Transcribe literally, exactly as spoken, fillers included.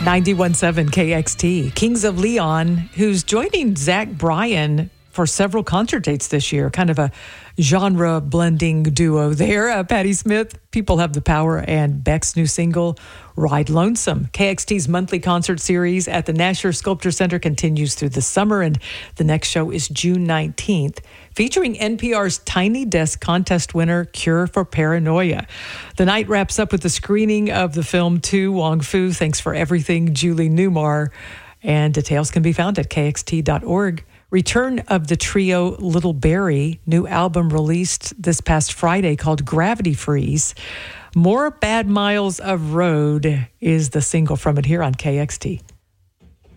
ninety-one point seven K X T. Kings of Leon, who's joining Zach Bryan for several concert dates this year. Kind of a genre blending duo there. Uh, Patti Smith, People Have the Power, and Beck's new single, Ride Lonesome. K X T's monthly concert series at the Nasher Sculpture Center continues through the summer, and the next show is June nineteenth, featuring N P R's Tiny Desk contest winner, Cure for Paranoia. The night wraps up with the screening of the film To Wong Fu. Thanks for everything, Julie Newmar. And details can be found at K X T dot org. Return of the trio Little Barrie, new album released this past Friday called Gravity Freeze. More Bad Miles of Road is the single from it here on K X T.